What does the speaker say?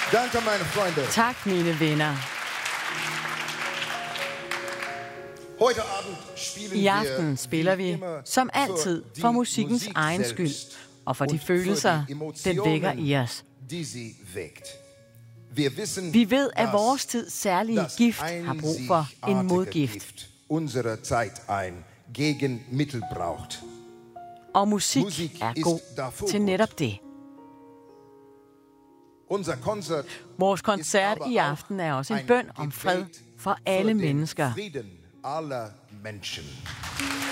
Danke, meine Freunde. Tak, mine venner. Heute Abend spielen I aften spiller vi, immer som altid, for musikkens Musik egen selbst skyld, og for de und für følelser, die den Emotionen, vækker i os. die sie weckt. Wir wissen, Vi ved, at dass vores tids særlige das gift har brug for en einzigartige modgift. Gift unserer Zeit ein Gegenmittel braucht. Og musik Musik er ist god davor til gut. netop det. Unser Konzert Vores ist koncert aber i auch aften er også en ein bøn om fred Gebet for für alle den mennesker. Frieden aller Menschen.